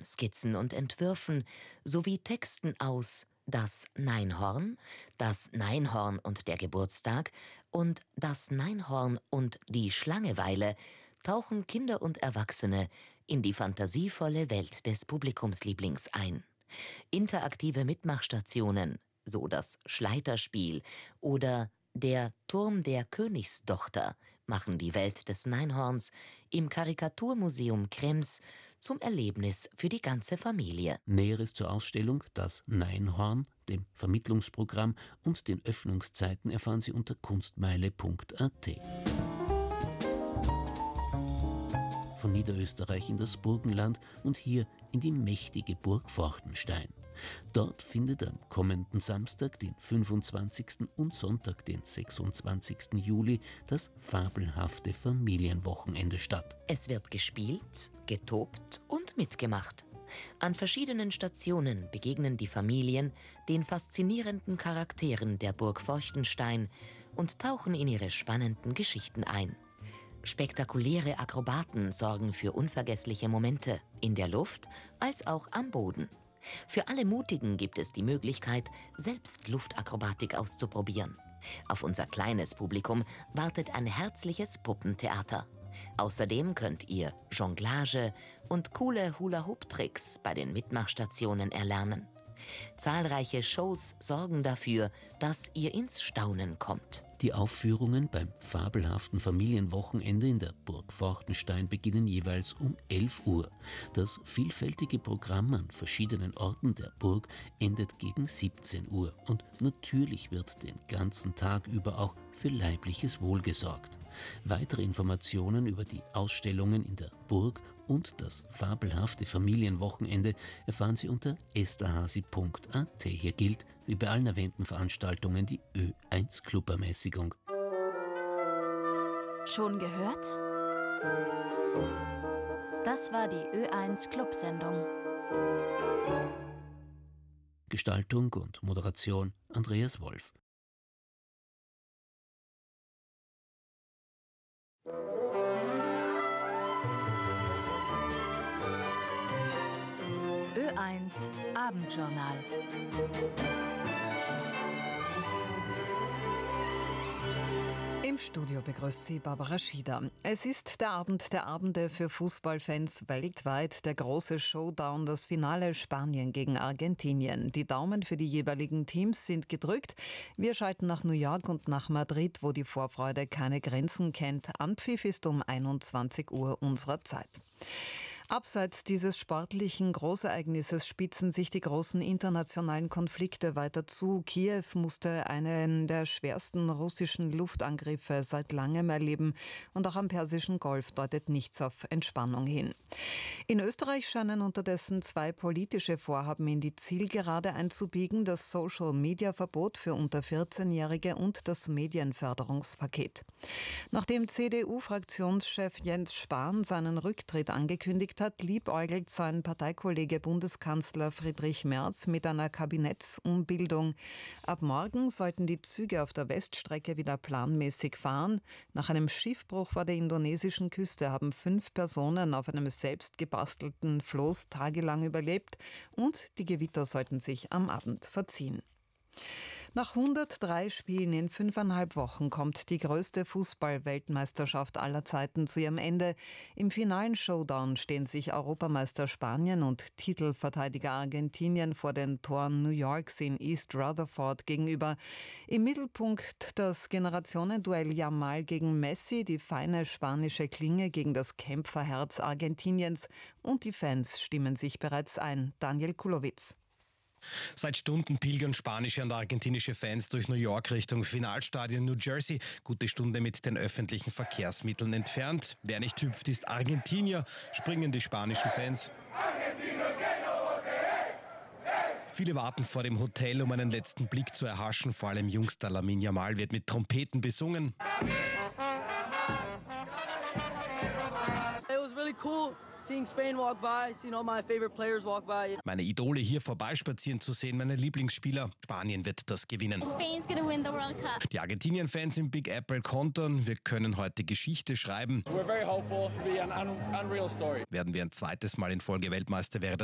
Skizzen und Entwürfen sowie Texten aus Das Neinhorn und der Geburtstag und Das Neinhorn und die Schlangeweile tauchen Kinder und Erwachsene in die fantasievolle Welt des Publikumslieblings ein. Interaktive Mitmachstationen, so das Schleiterspiel oder Der Turm der Königstochter, machen die Welt des Neinhorns im Karikaturmuseum Krems zum Erlebnis für die ganze Familie. Näheres zur Ausstellung Das Neinhorn, dem Vermittlungsprogramm und den Öffnungszeiten erfahren Sie unter kunstmeile.at. Von Niederösterreich in das Burgenland und hier in die mächtige Burg Forchtenstein. Dort findet am kommenden Samstag, den 25. und Sonntag, den 26. Juli, das fabelhafte Familienwochenende statt. Es wird gespielt, getobt und mitgemacht. An verschiedenen Stationen begegnen die Familien den faszinierenden Charakteren der Burg Forchtenstein und tauchen in ihre spannenden Geschichten ein. Spektakuläre Akrobaten sorgen für unvergessliche Momente, in der Luft als auch am Boden. Für alle Mutigen gibt es die Möglichkeit, selbst Luftakrobatik auszuprobieren. Auf unser kleines Publikum wartet ein herzliches Puppentheater. Außerdem könnt ihr Jonglage und coole Hula-Hoop-Tricks bei den Mitmachstationen erlernen. Zahlreiche Shows sorgen dafür, dass ihr ins Staunen kommt. Die Aufführungen beim fabelhaften Familienwochenende in der Burg Forchtenstein beginnen jeweils um 11 Uhr. Das vielfältige Programm an verschiedenen Orten der Burg endet gegen 17 Uhr. Und natürlich wird den ganzen Tag über auch für leibliches Wohl gesorgt. Weitere Informationen über die Ausstellungen in der Burg und das fabelhafte Familienwochenende erfahren Sie unter esterhasi.at. Hier gilt, wie bei allen erwähnten Veranstaltungen, die Ö1 Club-Ermäßigung. Schon gehört? Das war die Ö1 Club-Sendung. Gestaltung und Moderation Andreas Wolf. Ö1 Abendjournal. Im Studio begrüßt Sie Barbara Schieder. Es ist der Abend der Abende für Fußballfans weltweit, der große Showdown, das Finale Spanien gegen Argentinien. Die Daumen für die jeweiligen Teams sind gedrückt. Wir schalten nach New York und nach Madrid, wo die Vorfreude keine Grenzen kennt. Anpfiff ist um 21 Uhr unserer Zeit. Abseits dieses sportlichen Großereignisses spitzen sich die großen internationalen Konflikte weiter zu. Kiew musste einen der schwersten russischen Luftangriffe seit langem erleben und auch am Persischen Golf deutet nichts auf Entspannung hin. In Österreich scheinen unterdessen zwei politische Vorhaben in die Zielgerade einzubiegen: das Social-Media-Verbot für unter 14-Jährige und das Medienförderungspaket. Nachdem CDU-Fraktionschef Jens Spahn seinen Rücktritt angekündigt hat, liebäugelt sein Parteikollege Bundeskanzler Friedrich Merz mit einer Kabinettsumbildung. Ab morgen sollten die Züge auf der Weststrecke wieder planmäßig fahren. Nach einem Schiffbruch vor der indonesischen Küste haben 5 Personen auf einem selbst gebastelten Floß tagelang überlebt und die Gewitter sollten sich am Abend verziehen. Nach 103 Spielen in 5,5 Wochen kommt die größte Fußball-Weltmeisterschaft aller Zeiten zu ihrem Ende. Im finalen Showdown stehen sich Europameister Spanien und Titelverteidiger Argentinien vor den Toren New Yorks in East Rutherford gegenüber. Im Mittelpunkt das Generationenduell Yamal gegen Messi, die feine spanische Klinge gegen das Kämpferherz Argentiniens, und die Fans stimmen sich bereits ein. Daniel Kulowitz. Seit Stunden pilgern spanische und argentinische Fans durch New York Richtung Finalstadion New Jersey. Gute Stunde mit den öffentlichen Verkehrsmitteln entfernt. Wer nicht hüpft, ist Argentinier, springen die spanischen Fans. Viele warten vor dem Hotel, um einen letzten Blick zu erhaschen. Vor allem jüngster Lamine Yamal wird mit Trompeten besungen. It was really cool. Seeing Spain walk by, seeing all my favorite players walk by. Meine Idole hier vorbeispazieren zu sehen, meine Lieblingsspieler. Spanien wird das gewinnen. Spain's gonna win the World Cup. Die Argentinien-Fans im Big Apple kontern: wir können heute Geschichte schreiben. We're very hopeful. It'll be an unreal story. Werden wir ein zweites Mal in Folge Weltmeister, wäre das